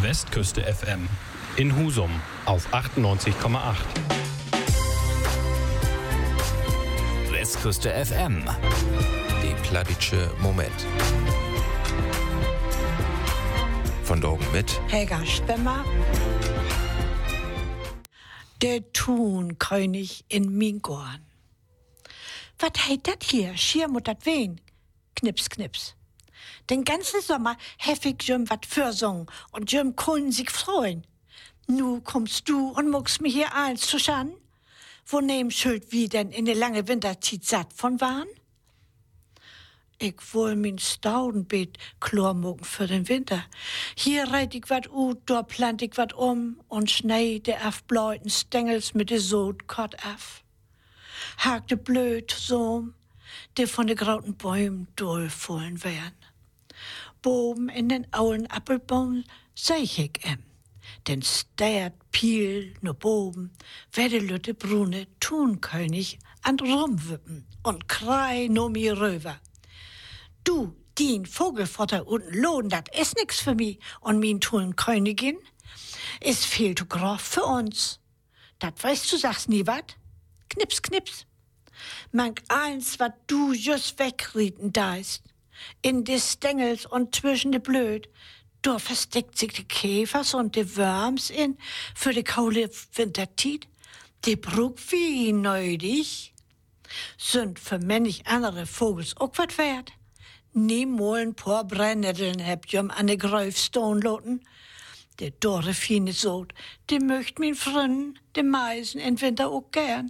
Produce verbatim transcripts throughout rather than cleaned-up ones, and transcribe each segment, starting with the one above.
Westküste F M in Husum auf achtundneunzig Komma acht. Westküste F M, die Pladitsche Moment. Von Dogen mit Helga Spemmer. Der Thunkönig in Mingorn. Was heit dat hier? Schier mut dat wen? Knips, knips. Den ganzen Sommer hef ich jüm wat fürsungen und jüm können sich freuen. Nu kommst du und muckst mir hier eins zu schan? Wo nehm schuld wie denn in de lange Winterzeit satt von waren? Ich wohl min Staudenbeet klormucken für den Winter. Hier reit ich wat ut, dort plant ich wat um und schnei de af bleuten Stängels mit de Sod kort af. Hag de blöd so, de von de grauten Bäumen durchfallen wären. Boben in den Auen Appelbaum seh ich em. Den stert Piel no boben, werde lütte brune Thunkönig an rumwippen und krei no mi röver. Du, din Vogelfutter und Lohn, dat is nix für mi und min Thunкönigin, is viel zu groß für uns. Dat weißt du, sagst nie wat? Knips, knips. Mank eins, wat du just wegrieten deist, in de Stängels und zwischen de Blöd, da versteckt sich de Käfers und de Wörms in für de kaule Wintertiet, de Bruck wie neudig. Sind für männig andere Vogels auch wat wert. Niemol ein paar Brennnesseln heb jom an de Gräufstone loten. De dorre fine Sod, de möcht min Frünn, de Meisen in Winter auch gern.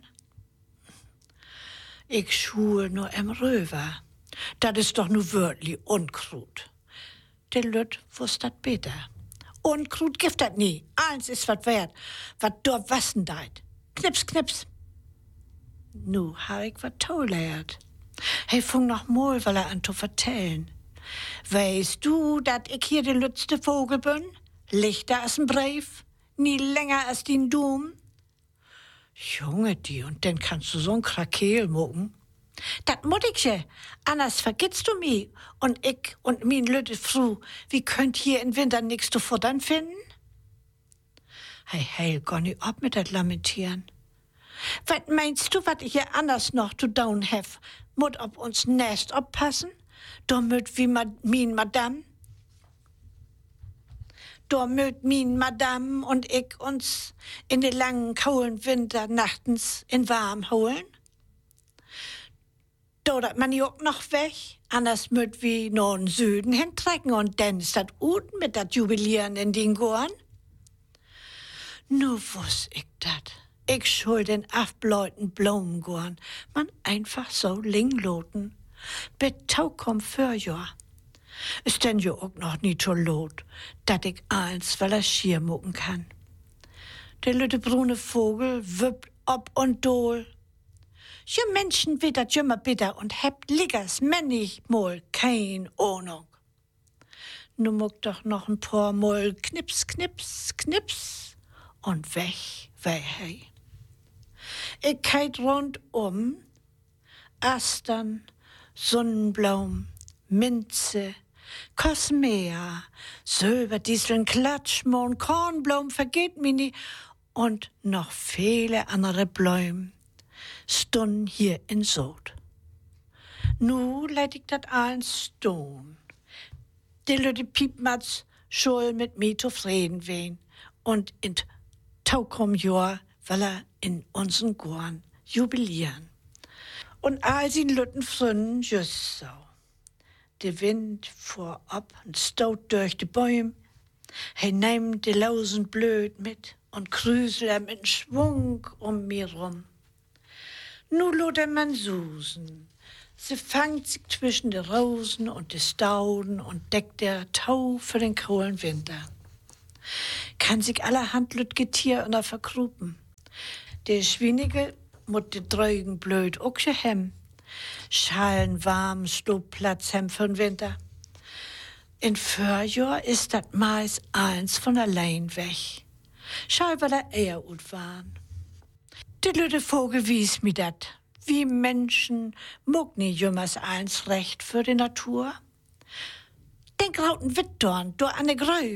Ich schul nur em Röver. Dat is doch nu wörtli Unkrut. De Lütt wusst dat beter. Unkrut gift dat nie. Eins is wat wert, wat dort wassen deit. Knips, knips. Nu ha ich wat tollert. He fung noch mal, weil er an zu vertellen. Weißt du, dat ich hier de lütste Vogel bin? Lichter als ein Brief, nie länger als din Dum. Junge, die, und dann kannst du so'n Krakeel mucken. Dat mut ich je, anders vergisst du mi. Und ich und min lütte Fru, wie könnt hier in Winter nix zu futtern finden? Hey, hey, geh nie ab mit dat Lamentieren. Wat meinst du, wat ich hier anders noch zu down hef? Mut ob uns Nest oppassen? Da möt wie ma, min Madame? Da möt min Madame und ich uns in de langen, kaulen Winter nachtens in warm holen? Da dat man jo noch weg, anders möt wie no in Süden hintrecken und dann ist dat gut mit dat Jubilieren in den Gorn. Nu wuss ich dat. Ich schuld den afbleuten Blomengorn, man einfach so lingloten. Betau komm für Jahr. Ist denn jo auch noch nie so lot, dat ich eins, weil er schier mucken kann. Der lütte brune Vogel wippt ob und dol. Je Menschen wittert jümmer bitter und hebt liggers männig mol kein Ahnung. Nu muck doch noch ein paar Mol knips, knips, knips und weg, weg, hey. Ich keit rundum, Astern, Sonnenblumen, Minze, Kosmea, Silberdisteln, Klatschmohn, Kornblumen, vergeht mi nie und noch viele andere Blumen stunden hier in Sod. Nu lädt ich dat eins stun. Die lütte Piepmatz schul mit mi zufrieden wen und in taukom Jahr, weil er in unseren Gorn jubilieren. Und all sin Lütten frünnen just so. Der Wind fuhr ab und staut durch die Bäume. He nehmt die Lausen blöd mit und krüsel mit Schwung um mir rum. Nu lot er man susen. Sie fangt sich zwischen de Rosen und de Stauden und deckt der Tau für den kohlen Winter. Kann sich allerhand lütge Tier unter verkrupen. Der Schwinige mut de Drögen blöd auch hem. Schalen warm Stobplatz hem für'n Winter. In Förjahr ist dat Mais eins von allein weg. Schall weil er eher ut waren. Der lütte Vogel wies mi dat. Wie Menschen muck nie jümmers eins recht für die Natur. Den grauten Wittdorn, do an de Gräuf,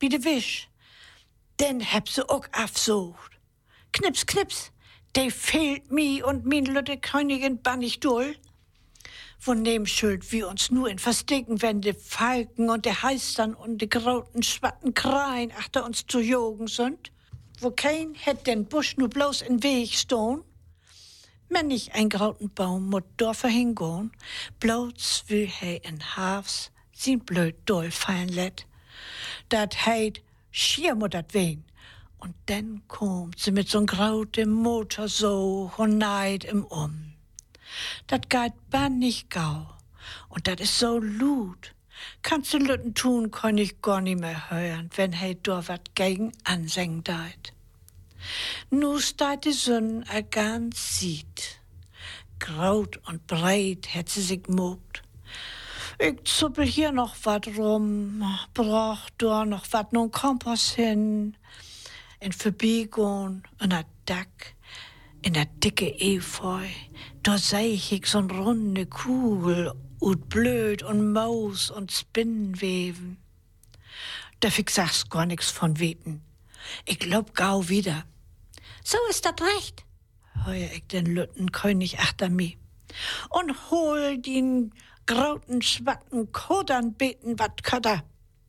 bi de Wisch. Den heb se ook afsucht. Knips, knips, de fehlt mi und min Lütte Königin bannig doll. Von dem schuld wir uns nur in Verstecken, wenn de Falken und de Heistern und de grauten schwatten Kreien achter uns zu jogen sind. Wo kein hätt den Busch nur bloß in Weg stehen. Wenn nicht ein grauten Baum mut Dorfer hingehen, bloß will he in Hafs sin blöd doll fallen let. Dat heit schier mut dat wehen. Und dann kommt sie mit so'n grauten Motor so und neid im Um. Dat geht bannig gau. Und dat is so lut. Kannst du Lütten tun, kann ich gar nicht mehr hören, wenn he do wat gegen ansingen deit. Nu steht die Sonne a ganz sieht. Graut und breit hat sie sich mogt. Ich zuppel hier noch wat rum, brauch da noch wat nun Kompass hin. In Verbiegung, in der Dack, in der dicke Efeu, da seh ich so'n runde Kugel, ut blöd und Maus und Spinnenweben. Da fick sag's gar nix von Weten. Ich glaub gau wieder. So ist dat recht, heuer ich den Lütten König achter mi. Und hol den grauten, schwatten Kodern beten, wat köder.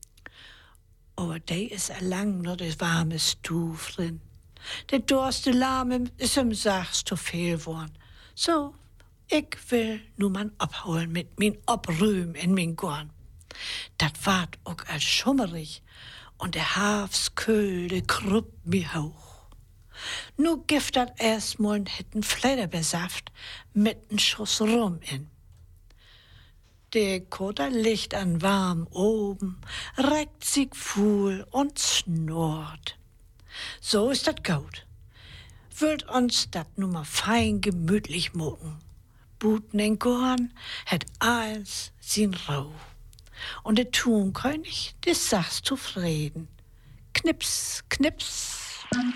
Aber de is allang nur de warme Stuf drin. De dorste Lahme is im Sachs zu viel worn. So, ich will nu man abholen mit min Obrühm in min Gorn. Dat ward ook als schummerig und der Hafsköhl, de krupp mi hoch. Nu gift dat erstmal n hitten Flederbesaft mit n Schuss Rum in. Der Koter liegt an warm oben, reckt sich fuhl und schnurrt. So ist dat gut. Würd uns dat nu mal fein gemütlich mucken. Buten in Gorn het eins sin Rau. Und der Thunkönig, des sagst zufrieden. Knips, knips.